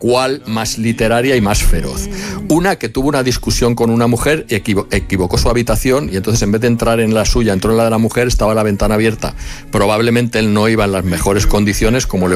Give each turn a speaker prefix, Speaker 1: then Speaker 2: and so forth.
Speaker 1: cuál más literaria y más feroz. Una que tuvo una discusión con una mujer y equivocó su habitación, y entonces en vez de entrar en la suya, entró en la de la mujer, estaba la ventana abierta. Probablemente él no iba en las mejores condiciones, como le